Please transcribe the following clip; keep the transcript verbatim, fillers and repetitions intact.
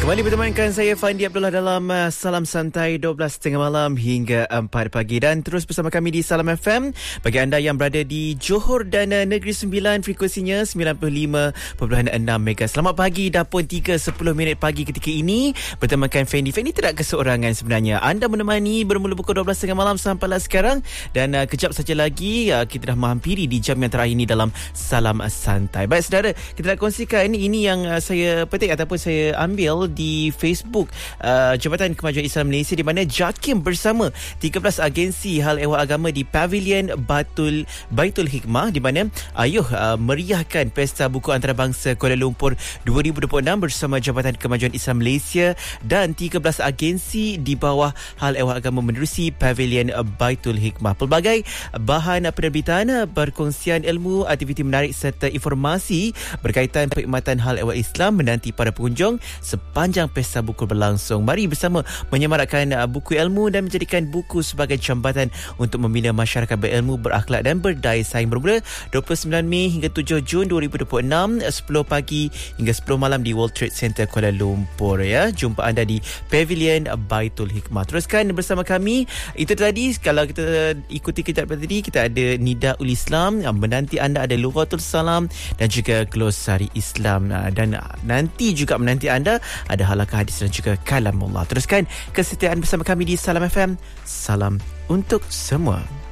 Kembali bertemankan saya Fandi Abdullah dalam uh, Salam Santai dua belas tiga puluh malam hingga empat pagi, dan terus bersama kami di Salam F M. Bagi anda yang berada di Johor dan uh, Negeri Sembilan, frekuensinya sembilan puluh lima perpuluhan enam mega. Selamat pagi, dah pun tiga sepuluh minit pagi ketika ini bertemankan Fendi. Fendi tidak keseorangan sebenarnya. Anda menemani bermula pukul dua belas tiga puluh malam sampailah sekarang, dan uh, kejap saja lagi uh, kita dah menghampiri di jam yang terakhir ini dalam Salam Santai. Baik saudara, kita nak kongsikan ini, ini yang uh, saya petik ataupun saya ambil di Facebook uh, Jabatan Kemajuan Islam Malaysia, di mana JAKIM bersama tiga belas agensi hal ehwal agama di Pavilion Batul Baitul Hikmah, di mana ayuh uh, meriahkan Pesta Buku Antarabangsa Kuala Lumpur dua ribu dua puluh enam bersama Jabatan Kemajuan Islam Malaysia dan tiga belas agensi di bawah hal ehwal agama menerusi Pavilion Baitul Hikmah. Pelbagai bahan penerbitan, perkongsian ilmu, aktiviti menarik serta informasi berkaitan perkhidmatan hal ehwal Islam menanti para pengunjung sepanjang pesta buku berlangsung. Mari bersama menyemarakkan uh, buku ilmu dan menjadikan buku sebagai jambatan untuk membina masyarakat berilmu, berakhlak dan berdaya saing. Bermula dua puluh sembilan Mei hingga tujuh Jun dua ribu dua puluh enam, sepuluh pagi hingga sepuluh malam di World Trade Center Kuala Lumpur. Ya, jumpa anda di Pavilion Baitul Hikmah. Teruskan bersama kami. Itu tadi, kalau kita ikuti kejap tadi, kita ada Nidaul Islam, menanti anda ada Lughatul Salam dan juga Glosari Islam, dan nanti juga menanti anda ada halaqah hadis dan juga kalamullah. Teruskan kesetiaan bersama kami di Salam F M. Salam untuk semua.